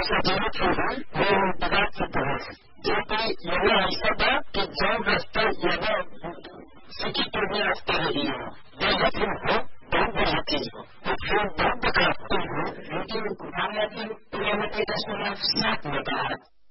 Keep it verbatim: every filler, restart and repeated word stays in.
सजीव होगा वो पदार्थ सिद्ध हो जो कि यह ऐसा था कि जो रास्ता यह सिटी पूर्वी रास्ता नहीं हो यह फिर हो बहुत बड़ा चीज हो तो फिर बहुत बड़ा हो लेकिन हमारे पूरे में दशमलव सात में कहा